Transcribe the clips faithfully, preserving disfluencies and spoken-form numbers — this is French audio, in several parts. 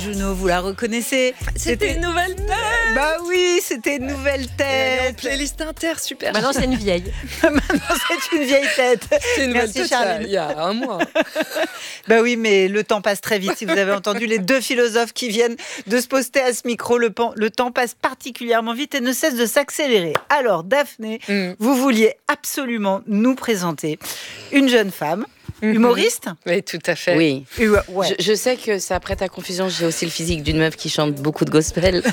Juno, vous la reconnaissez? C'était une nouvelle tête. Bah oui, c'était une nouvelle tête. Playlist Inter, super. Maintenant, c'est une vieille. Maintenant, c'est une vieille tête. C'est une nouvelle Merci, tête Charline. il y a un mois. Bah oui, mais le temps passe très vite. Si vous avez entendu les deux philosophes qui viennent de se poster à ce micro, le, pan, le temps passe particulièrement vite et ne cesse de s'accélérer. Alors, Daphné, mm. vous vouliez absolument nous présenter une jeune femme. Humoriste? Oui, tout à fait. Oui. Euh, ouais. je, je sais que ça prête à confusion. J'ai aussi le physique d'une meuf qui chante beaucoup de gospel.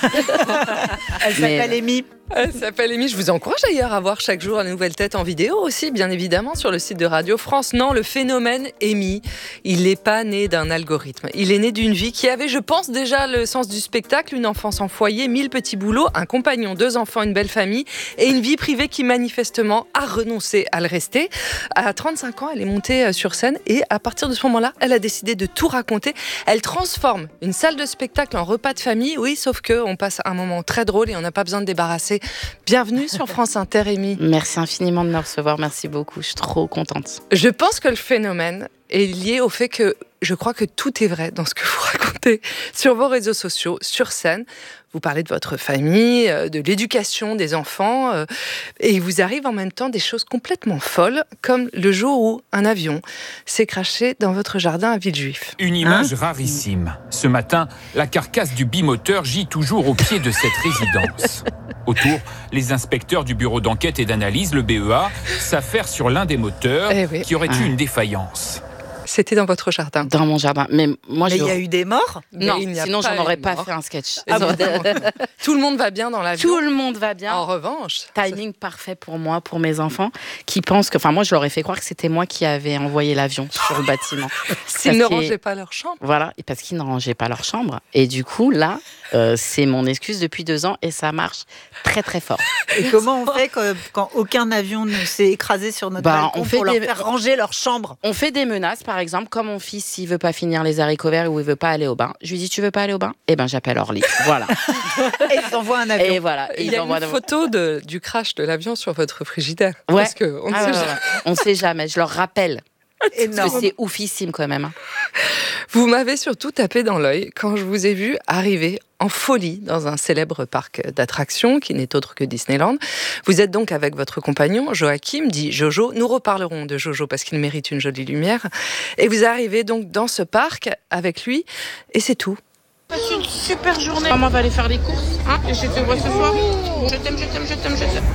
Elle s'appelle Mais... Amy. Elle s'appelle Amy. Je vous encourage d'ailleurs à voir chaque jour la nouvelle tête en vidéo aussi, bien évidemment, sur le site de Radio France. Non, le phénomène Amy, il n'est pas né d'un algorithme. Il est né d'une vie qui avait, je pense, déjà le sens du spectacle, une enfance en foyer, mille petits boulots, un compagnon, deux enfants, une belle famille et une vie privée qui manifestement a renoncé à le rester. À trente-cinq ans, elle est montée sur scène et à partir de ce moment-là, elle a décidé de tout raconter. Elle transforme une salle de spectacle en repas de famille, oui, sauf qu'on passe un moment très drôle et on n'a pas besoin de débarrasser. Bienvenue sur France Inter, Amy. Merci infiniment de me recevoir, merci beaucoup, je suis trop contente. Je pense que le phénomène est lié au fait que je crois que tout est vrai dans ce que vous racontez sur vos réseaux sociaux, sur scène. Vous parlez de votre famille, de l'éducation des enfants, euh, et il vous arrive en même temps des choses complètement folles, comme le jour où un avion s'est crashé dans votre jardin à Villejuif. Une image hein rarissime. Ce matin, la carcasse du bimoteur gît toujours au pied de cette résidence. Autour, les inspecteurs du bureau d'enquête et d'analyse, le B E A, s'affairent sur l'un des moteurs eh oui. qui aurait ah. eu une défaillance. C'était dans votre jardin. Dans mon jardin. Mais moi, Mais il je... y a eu des morts? Non, sinon j'en aurais pas morts. fait un sketch. Ah bon, tout le monde va bien dans l'avion. Tout le monde va bien. En revanche, timing ça... parfait pour moi, pour mes enfants, qui pensent que, enfin moi je leur ai fait croire que c'était moi qui avais envoyé l'avion sur le bâtiment. S'ils ne rangeaient pas leur chambre. Voilà, et parce qu'ils ne rangeaient pas leur chambre. Et du coup là, euh, c'est mon excuse depuis deux ans et ça marche très très fort. Et comment on fait quand, quand aucun avion ne s'est écrasé sur notre bah, balcon on fait pour des... leur faire ranger leur chambre? On fait des menaces, par exemple, comme mon fils, s'il veut pas finir les haricots verts ou il veut pas aller au bain, je lui dis tu veux pas aller au bain? Eh ben j'appelle Orly. Voilà. Et ils t'envoient un avion. Et voilà. Et il y a une photo de, du crash de l'avion sur votre frigidaire. Ouais. Parce que on ne ah, sait ouais, jamais. Ouais. On sait jamais. Je leur rappelle. Énorme. Parce que c'est oufissime quand même. Vous m'avez surtout tapé dans l'œil quand je vous ai vu arriver en folie dans un célèbre parc d'attractions qui n'est autre que Disneyland. Vous êtes donc avec votre compagnon Joachim, dit Jojo. Nous reparlerons de Jojo parce qu'il mérite une jolie lumière. Et vous arrivez donc dans ce parc avec lui et c'est tout. C'est une super journée. Maman va aller faire les courses. Hein, et je te vois ce soir. Je t'aime, je t'aime, je t'aime, je t'aime.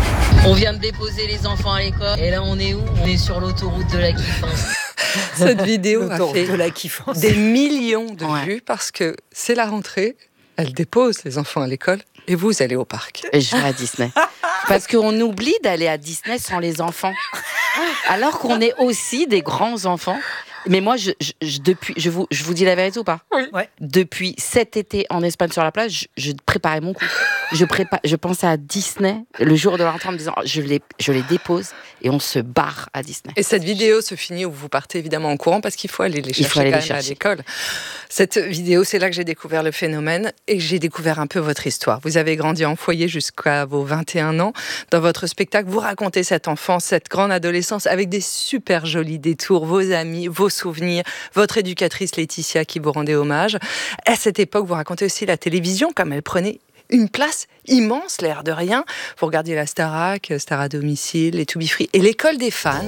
On vient de déposer les enfants à l'école. Et là, on est où? On est sur l'autoroute de la kiffance. Cette vidéo a fait de la kiffance. des millions de ouais. vues parce que c'est la rentrée. Elle dépose les enfants à l'école et vous allez au parc. Et je vais à Disney. Parce qu'on oublie d'aller à Disney sans les enfants. Alors qu'on est aussi des grands enfants. Mais moi, je, je, je, depuis, je, vous, je vous dis la vérité ou pas? Oui. Ouais. Depuis cet été en Espagne sur la plage, je, je préparais mon coup. Je, prépa- je pensais à Disney le jour de l'entrée en me disant oh, je, les, je les dépose et on se barre à Disney. Et cette vidéo se finit où vous partez évidemment en courant parce qu'il faut aller les chercher, Il faut aller quand les même chercher. à l'école. Cette vidéo, c'est là que j'ai découvert le phénomène et que j'ai découvert un peu votre histoire. Vous avez grandi en foyer jusqu'à vos vingt et un ans. Dans votre spectacle, vous racontez cette enfance, cette grande adolescence avec des super jolis détours, vos amis, vos souvenirs, votre éducatrice Laetitia qui vous rendait hommage. À cette époque, vous racontez aussi la télévision comme elle prenait une place immense, l'air de rien. Vous regardiez la Starac, Star à domicile, les To Be Free et l'école des fans.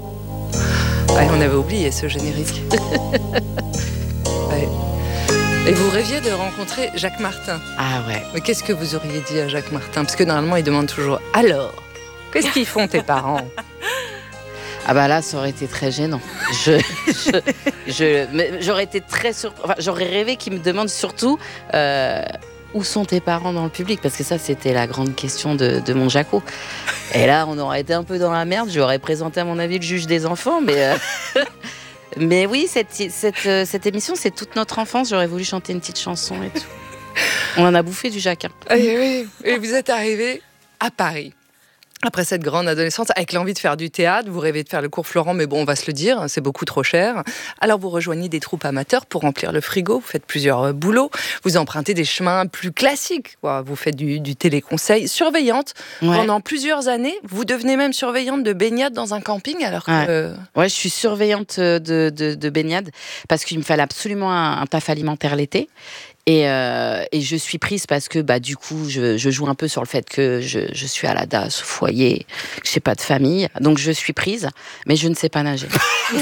Ouais, on avait oublié ce générique. Ouais. Et vous rêviez de rencontrer Jacques Martin. Ah ouais. Mais qu'est-ce que vous auriez dit à Jacques Martin? Parce que normalement, il demande toujours « Alors, qu'est-ce qu'ils font tes parents ?» Ah bah là, ça aurait été très gênant. Je, je, je, mais j'aurais été très sur... enfin, j'aurais rêvé qu'ils me demandent surtout euh, où sont tes parents dans le public, parce que ça, c'était la grande question de, de mon Jaco. Et là, on aurait été un peu dans la merde. J'aurais présenté à mon avis le juge des enfants, mais euh, mais oui, cette, cette, cette émission, c'est toute notre enfance. J'aurais voulu chanter une petite chanson et tout. On en a bouffé du Jacquin. Et oui, et vous êtes arrivé à Paris. Après cette grande adolescence, avec l'envie de faire du théâtre, vous rêvez de faire le cours Florent, mais bon, on va se le dire, c'est beaucoup trop cher. Alors vous rejoignez des troupes amateurs pour remplir le frigo, vous faites plusieurs boulots, vous empruntez des chemins plus classiques, vous faites du, du téléconseil. Surveillante, ouais. Pendant plusieurs années, vous devenez même surveillante de baignade dans un camping, alors que... Ouais, euh... ouais je suis surveillante de, de, de baignade, parce qu'il me fallait absolument un, un taf alimentaire l'été. Et, euh, et je suis prise parce que bah, du coup, je, je joue un peu sur le fait que je, je suis à la D A S, au foyer, que je n'ai pas de famille. Donc je suis prise, mais je ne sais pas nager.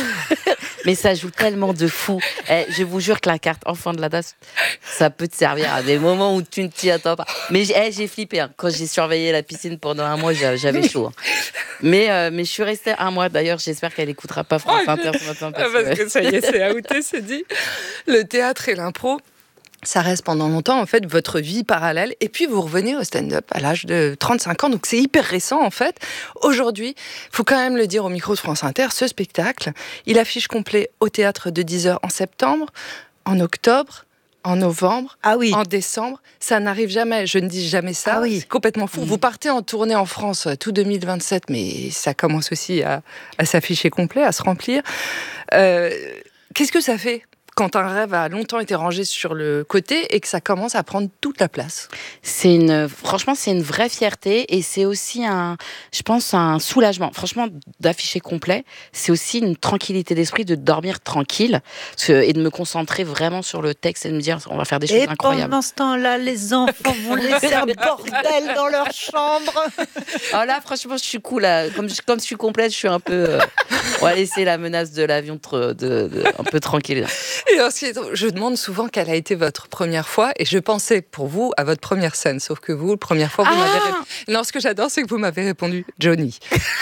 Mais ça joue tellement de fou. Eh, je vous jure que la carte enfant de la D A S, ça peut te servir à des moments où tu ne t'y attends pas. Mais eh, j'ai flippé. Hein. Quand j'ai surveillé la piscine pendant un mois, j'avais chaud. Hein. Mais, euh, mais je suis restée un mois. D'ailleurs, j'espère qu'elle n'écoutera pas France oh, Inter ce matin. Parce, parce que... que ça y est, c'est outé, c'est dit. Le théâtre et l'impro, ça reste pendant longtemps, en fait, votre vie parallèle. Et puis, vous revenez au stand-up à l'âge de trente-cinq ans. Donc, c'est hyper récent, en fait. Aujourd'hui, il faut quand même le dire au micro de France Inter, ce spectacle, il affiche complet au théâtre de dix heures en septembre, en octobre, en novembre, ah oui. en décembre. Ça n'arrive jamais. Je ne dis jamais ça. Ah oui. C'est complètement fou. Mmh. Vous partez en tournée en France tout deux mille vingt-sept, mais ça commence aussi à, à s'afficher complet, à se remplir. Euh, qu'est-ce que ça fait quand un rêve a longtemps été rangé sur le côté et que ça commence à prendre toute la place? C'est une, franchement, c'est une vraie fierté et c'est aussi un, je pense, un soulagement. Franchement, d'afficher complet, c'est aussi une tranquillité d'esprit de dormir tranquille et de me concentrer vraiment sur le texte et de me dire, on va faire des choses et incroyables. Et pendant ce temps-là, les enfants vont laisser un bordel dans leur chambre. Alors là, franchement, je suis cool. Là. Comme, je, comme je suis complète, je suis un peu... Euh, on va laisser la menace de l'avion de, de, de, un peu tranquille. Et ensuite, je demande souvent quelle a été votre première fois, et je pensais pour vous à votre première scène, sauf que vous, la première fois, vous ah m'avez répondu. Non, ce que j'adore, c'est que vous m'avez répondu Johnny.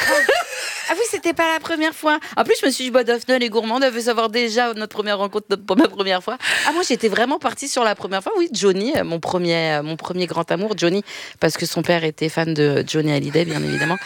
Ah oui, c'était pas la première fois. En plus, je me suis dit, bah, Daphné, les gourmands devaient savoir déjà notre première rencontre, notre, ma première fois. Ah, moi, j'étais vraiment partie sur la première fois. Oui, Johnny, mon premier, mon premier grand amour, Johnny, parce que son père était fan de Johnny Hallyday, bien évidemment.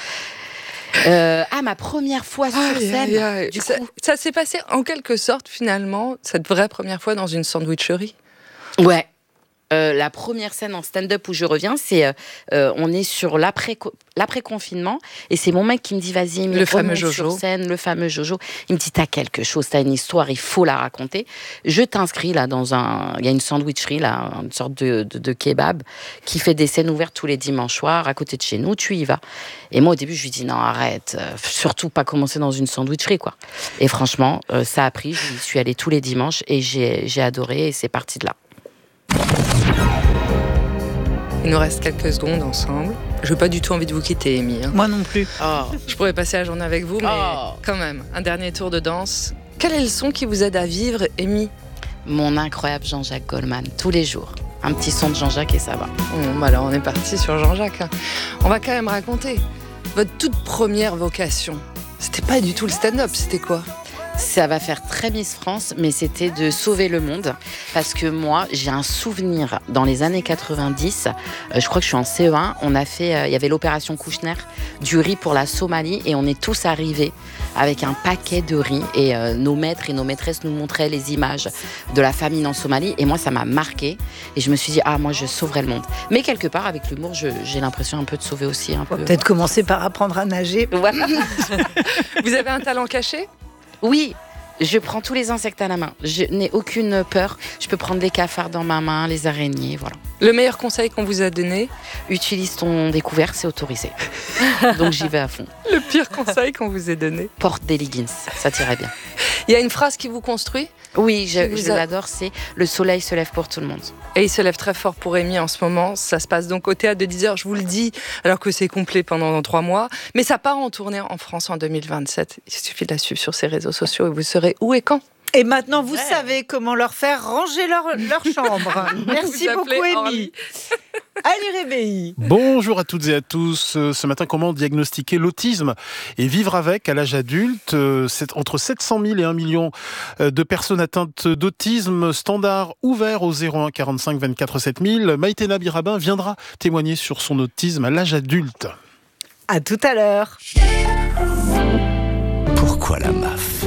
Euh, ah, ma première fois sur scène. Aïe, aïe. Du ça, coup. ça s'est passé en quelque sorte, finalement, cette vraie première fois dans une sandwicherie. Ouais. Euh, la première scène en stand-up où je reviens, c'est euh, on est sur l'après l'après-confinement et c'est mon mec qui me dit vas-y, le fameux Jojo. Sur scène, le fameux Jojo. Il me dit t'as quelque chose, t'as une histoire, il faut la raconter. Je t'inscris là dans un, il y a une sandwicherie là, une sorte de, de, de kebab qui fait des scènes ouvertes tous les dimanches soirs à côté de chez nous. Tu y vas. Et moi au début je lui dis non arrête, euh, surtout pas commencer dans une sandwicherie quoi. Et franchement euh, ça a pris. Je suis allée tous les dimanches et j'ai j'ai adoré et c'est parti de là. Il nous reste quelques secondes ensemble. Je n'ai pas du tout envie de vous quitter, Amy. Hein. Moi non plus. Oh. Je pourrais passer la journée avec vous, mais oh. quand même, un dernier tour de danse. Quel est le son qui vous aide à vivre, Amy? Mon incroyable Jean-Jacques Goldman, tous les jours. Un petit son de Jean-Jacques et ça va. Bon, bah alors on est parti sur Jean-Jacques. On va quand même raconter votre toute première vocation. C'était pas du tout le stand-up, c'était quoi? Ça va faire très Miss France, mais c'était de sauver le monde. Parce que moi, j'ai un souvenir, dans les années quatre-vingt-dix, euh, je crois que je suis en C E un, on a fait, euh, il y avait l'opération Kouchner, du riz pour la Somalie, et on est tous arrivés avec un paquet de riz, et euh, nos maîtres et nos maîtresses nous montraient les images de la famine en Somalie, et moi, ça m'a marqué, et je me suis dit, ah, moi, je sauverai le monde. Mais quelque part, avec l'humour, je, j'ai l'impression un peu de sauver aussi un peu. Peut-être commencer par apprendre à nager. Voilà. Vous avez un talent caché ? Oui, je prends tous les insectes à la main. Je n'ai aucune peur. Je peux prendre les cafards dans ma main, les araignées, voilà. Le meilleur conseil qu'on vous a donné ? Utilise ton découvert, c'est autorisé. Donc j'y vais à fond. Le pire conseil qu'on vous ait donné ? Porte des leggings, ça t'irait bien. Il y a une phrase qui vous construit ? Oui, je, je a... l'adore, c'est « Le soleil se lève pour tout le monde ». Et il se lève très fort pour Amy en ce moment. Ça se passe donc au théâtre de dix heures, je vous le dis, alors que c'est complet pendant trois mois. Mais ça part en tournée en France en deux mille vingt-sept. Il suffit de la suivre sur ses réseaux sociaux et vous saurez où et quand. Et maintenant, vous ouais. savez comment leur faire ranger leur, leur chambre. Merci beaucoup, Amy. Ali Rebéi. Bonjour à toutes et à tous. Ce matin, comment diagnostiquer l'autisme et vivre avec à l'âge adulte? C'est entre sept cent mille et un million de personnes atteintes d'autisme. Standard ouvert au zéro un quarante-cinq vingt-quatre sept mille. Maïtena Birabin viendra témoigner sur son autisme à l'âge adulte. À tout à l'heure. Pourquoi la M A F ? Parce que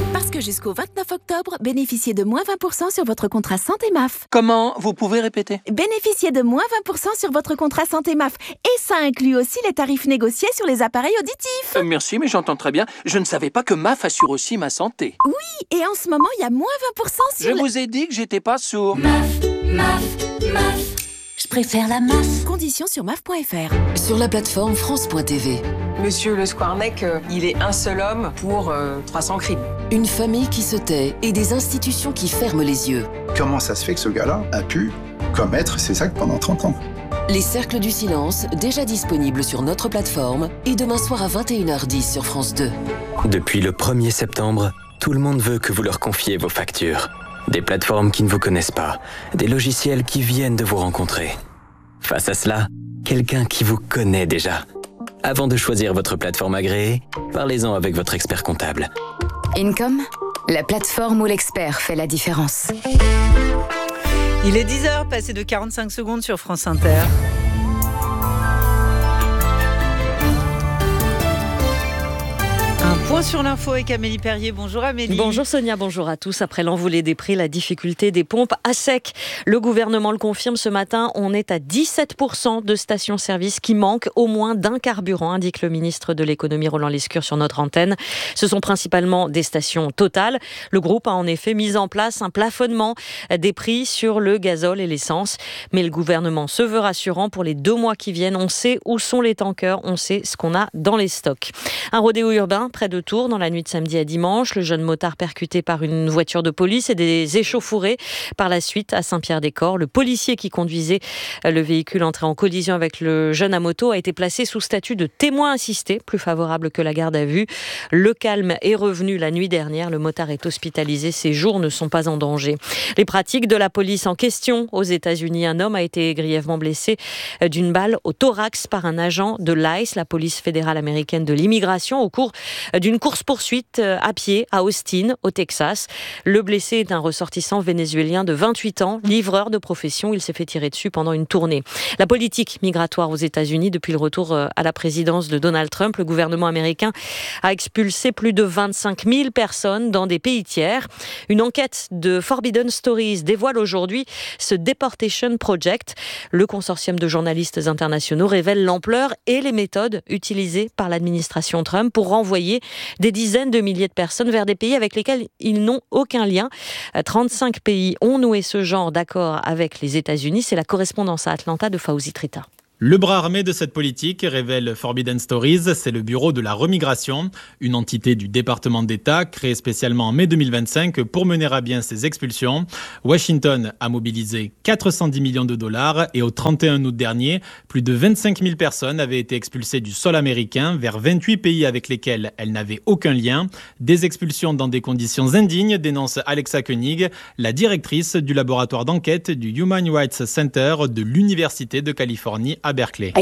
jusqu'au vingt-neuf octobre, bénéficiez de moins vingt pour cent sur votre contrat santé M A F. Comment? Vous pouvez répéter? Bénéficiez de moins vingt pour cent sur votre contrat santé M A F. Et ça inclut aussi les tarifs négociés sur les appareils auditifs. Euh, merci, mais j'entends très bien. Je ne savais pas que M A F assure aussi ma santé. Oui, et en ce moment, il y a moins vingt pour cent sur... Je le... vous ai dit que j'étais pas sourd. M A F, M A F, M A F. Je préfère la M A F. Conditions sur M A F point F R. Sur la plateforme France point T V. Monsieur Le Squarnec, euh, il est un seul homme pour euh, trois cents crimes. Une famille qui se tait et des institutions qui ferment les yeux. Comment ça se fait que ce gars-là a pu commettre ces actes pendant trente ans? Les Cercles du Silence, déjà disponibles sur notre plateforme, et demain soir à vingt et une heures dix sur France deux. Depuis le premier septembre, tout le monde veut que vous leur confiez vos factures. Des plateformes qui ne vous connaissent pas, des logiciels qui viennent de vous rencontrer. Face à cela, quelqu'un qui vous connaît déjà. Avant de choisir votre plateforme agréée, parlez-en avec votre expert comptable. Income, la plateforme où l'expert fait la différence. Il est dix heures, passé de quarante-cinq secondes sur France Inter. Un point sur l'info avec Amélie Perrier. Bonjour Amélie. Bonjour Sonia, bonjour à tous. Après l'envolée des prix, la difficulté des pompes à sec. Le gouvernement le confirme ce matin, on est à dix-sept pour cent de stations-service qui manquent au moins d'un carburant, indique le ministre de l'économie Roland Lescure sur notre antenne. Ce sont principalement des stations Total. Le groupe a en effet mis en place un plafonnement des prix sur le gazole et l'essence. Mais le gouvernement se veut rassurant pour les deux mois qui viennent. On sait où sont les tankers, on sait ce qu'on a dans les stocks. Un rodéo urbain près de Tours dans la nuit de samedi à dimanche. Le jeune motard percuté par une voiture de police et des échauffourées. Par la suite, à Saint-Pierre-des-Corps, le policier qui conduisait le véhicule entré en collision avec le jeune à moto a été placé sous statut de témoin assisté, plus favorable que la garde à vue. Le calme est revenu la nuit dernière. Le motard est hospitalisé. Ses jours ne sont pas en danger. Les pratiques de la police en question aux États-Unis. Un homme a été grièvement blessé d'une balle au thorax par un agent de l'I C E, la police fédérale américaine de l'immigration, au cours d'une course-poursuite à pied à Austin, au Texas. Le blessé est un ressortissant vénézuélien de vingt-huit ans, livreur de profession. Il s'est fait tirer dessus pendant une tournée. La politique migratoire aux États-Unis, depuis le retour à la présidence de Donald Trump, le gouvernement américain a expulsé plus de vingt-cinq mille personnes dans des pays tiers. Une enquête de Forbidden Stories dévoile aujourd'hui ce Deportation Project. Le consortium de journalistes internationaux révèle l'ampleur et les méthodes utilisées par l'administration Trump pour renvoyer des dizaines de milliers de personnes vers des pays avec lesquels ils n'ont aucun lien. trente-cinq pays ont noué ce genre d'accord avec les États-Unis. C'est la correspondance à Atlanta de Fawzi Trita. Le bras armé de cette politique, révèle Forbidden Stories, c'est le Bureau de la remigration, une entité du département d'État créée spécialement en mai deux mille vingt-cinq pour mener à bien ces expulsions. Washington a mobilisé quatre cent dix millions de dollars et au trente et un août dernier, plus de vingt-cinq mille personnes avaient été expulsées du sol américain vers vingt-huit pays avec lesquels elles n'avaient aucun lien. Des expulsions dans des conditions indignes, dénonce Alexa Koenig, la directrice du laboratoire d'enquête du Human Rights Center de l'Université de Californie à Berkeley.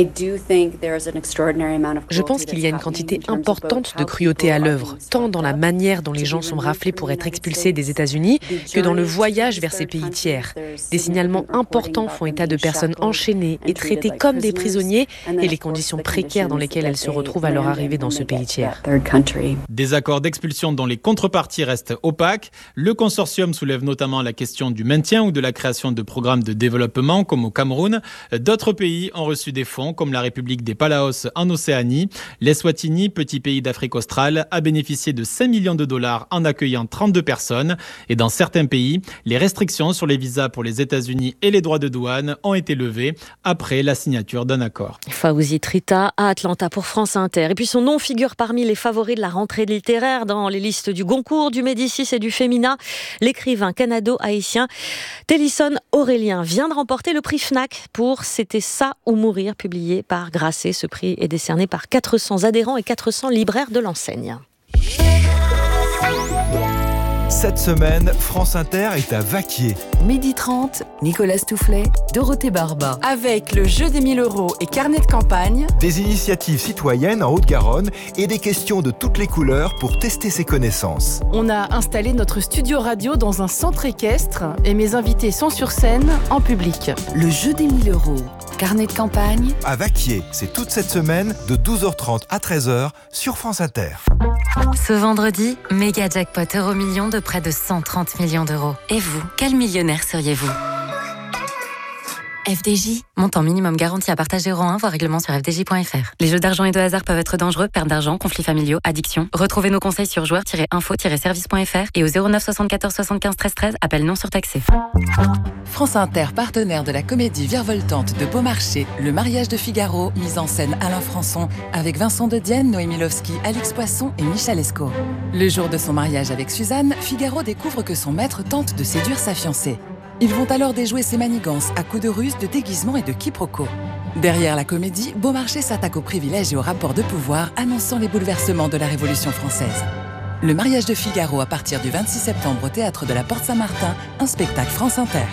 Je pense qu'il y a une quantité importante de cruauté à l'œuvre, tant dans la manière dont les gens sont raflés pour être expulsés des États-Unis que dans le voyage vers ces pays tiers. Des signalements importants font état de personnes enchaînées et traitées comme des prisonniers et les conditions précaires dans lesquelles elles se retrouvent à leur arrivée dans ce pays tiers. Des accords d'expulsion dont les contreparties restent opaques. Le consortium soulève notamment la question du maintien ou de la création de programmes de développement comme au Cameroun. D'autres pays ont reçu des fonds, comme la République des Palaos en Océanie. L'Eswatini, petit pays d'Afrique australe, a bénéficié de cinq millions de dollars en accueillant trente-deux personnes. Et dans certains pays, les restrictions sur les visas pour les États-Unis et les droits de douane ont été levées après la signature d'un accord. Fawzi Trita à Atlanta pour France Inter. Et puis son nom figure parmi les favoris de la rentrée littéraire dans les listes du Goncourt, du Médicis et du Fémina. L'écrivain canado-haïtien Télisson Aurélien vient de remporter le prix Fnac pour C'était ça ou mourir, publié par Grasset. Ce prix est décerné par quatre cents adhérents et quatre cents libraires de l'enseigne. Cette semaine, France Inter est à Vaquier. Midi trente, Nicolas Stoufflet, Dorothée Barba. Avec le jeu des mille euros et carnet de campagne. Des initiatives citoyennes en Haute-Garonne et des questions de toutes les couleurs pour tester ses connaissances. On a installé notre studio radio dans un centre équestre et mes invités sont sur scène en public. Le jeu des mille euros, carnet de campagne. À Vaquier, c'est toute cette semaine de douze heures trente à treize heures sur France Inter. Ce vendredi, méga jackpot euro million de près de cent trente millions d'euros. Et vous, quel millionnaire seriez-vous ? F D J, montant minimum garanti à partage zéro un, voire règlement sur f d j point f r. Les jeux d'argent et de hasard peuvent être dangereux, perte d'argent, conflits familiaux, addiction. Retrouvez nos conseils sur joueurs tiret info tiret service point f r et au zéro neuf soixante-quatorze soixante-quinze treize treize, appel non surtaxé. France Inter, partenaire de la comédie virevoltante de Beaumarchais, Le mariage de Figaro, mise en scène Alain Françon, avec Vincent de Dienne, Noémie Lovski, Alix Poisson et Michel Escaut. Le jour de son mariage avec Suzanne, Figaro découvre que son maître tente de séduire sa fiancée. Ils vont alors déjouer ses manigances à coups de ruse, de déguisement et de quiproquos. Derrière la comédie, Beaumarchais s'attaque aux privilèges et aux rapports de pouvoir, annonçant les bouleversements de la Révolution française. Le mariage de Figaro à partir du vingt-six septembre au Théâtre de la Porte Saint-Martin, un spectacle France Inter.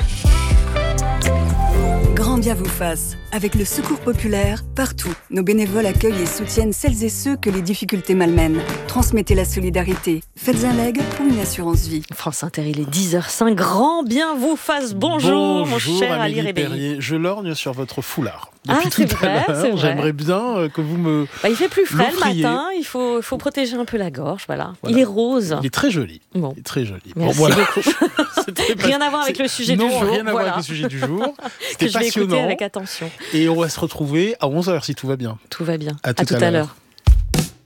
Grand bien vous fasse. Avec le Secours populaire, partout, nos bénévoles accueillent et soutiennent celles et ceux que les difficultés malmènent. Transmettez la solidarité. Faites un leg pour une assurance vie. France Inter, il est dix heures cinq. Grand bien vous fasse. Bonjour, Bonjour mon cher Amélie Ali Perrier. Je lorgne sur votre foulard. Ah, Depuis c'est tout vrai, à c'est l'heure, vrai. j'aimerais bien que vous me. Bah, il fait plus frais le l'offriez. matin, il faut, faut protéger un peu la gorge. Voilà. Voilà. Il est rose. Il est très joli. Bon. Il est très joli. Merci bon, voilà. beaucoup. Rien à voir avec C'est- le sujet non, du jour. rien à voir voilà. avec le sujet du jour. Que C'était je vais écouter passionnant. avec attention. Et on va se retrouver à onze heures si tout va bien. Tout va bien. À tout à l'heure.